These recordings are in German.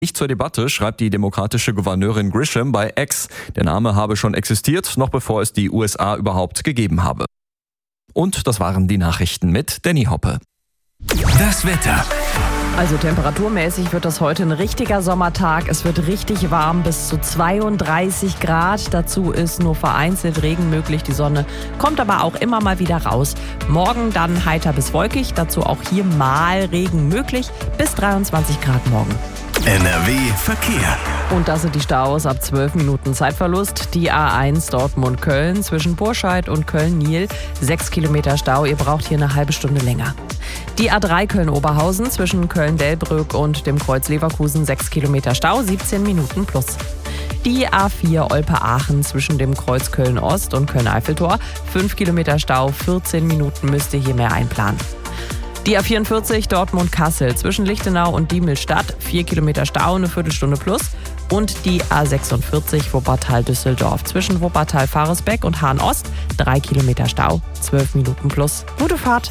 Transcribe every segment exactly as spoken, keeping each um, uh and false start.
Nicht zur Debatte, schreibt die demokratische Gouverneurin Grisham bei X. Der Name habe schon existiert, noch bevor es die U S A überhaupt gegeben habe. Und das waren die Nachrichten mit Danny Hoppe. Das Wetter. Also temperaturmäßig wird das heute ein richtiger Sommertag. Es wird richtig warm, bis zu zweiunddreißig Grad. Dazu ist nur vereinzelt Regen möglich. Die Sonne kommt aber auch immer mal wieder raus. Morgen dann heiter bis wolkig. Dazu auch hier mal Regen möglich. Bis dreiundzwanzig Grad morgen. N R W Verkehr. Und das sind die Staus ab zwölf Minuten Zeitverlust. Die A eins Dortmund-Köln zwischen Burscheid und Köln-Niel. sechs Kilometer Stau. Ihr braucht hier eine halbe Stunde länger. Die A drei Köln-Oberhausen zwischen Köln-Delbrück und dem Kreuz Leverkusen. sechs Kilometer Stau, siebzehn Minuten plus. Die A vier Olpe-Aachen zwischen dem Kreuz Köln-Ost und Köln-Eiffeltor. fünf Kilometer Stau, vierzehn Minuten müsst ihr hier mehr einplanen. Die A vierundvierzig Dortmund-Kassel zwischen Lichtenau und Diemelstadt, vier Kilometer Stau, eine Viertelstunde plus. Und die A sechsundvierzig Wuppertal-Düsseldorf zwischen Wuppertal-Faresbeck und Hahn-Ost, drei Kilometer Stau, zwölf Minuten plus. Gute Fahrt!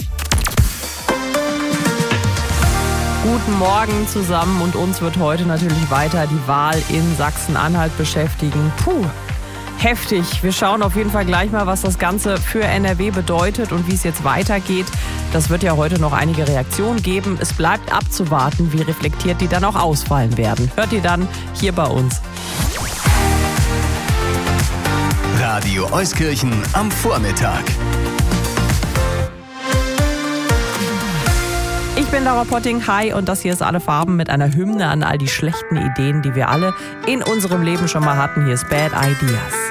Guten Morgen zusammen und uns wird heute natürlich weiter die Wahl in Sachsen-Anhalt beschäftigen. Puh! Heftig. Wir schauen auf jeden Fall gleich mal, was das Ganze für N R W bedeutet und wie es jetzt weitergeht. Das wird ja heute noch einige Reaktionen geben. Es bleibt abzuwarten, wie reflektiert die dann auch ausfallen werden. Hört ihr dann hier bei uns. Radio Euskirchen am Vormittag. Ich bin Laura Potting, hi, und das hier ist Alle Farben mit einer Hymne an all die schlechten Ideen, die wir alle in unserem Leben schon mal hatten. Hier ist Bad Ideas.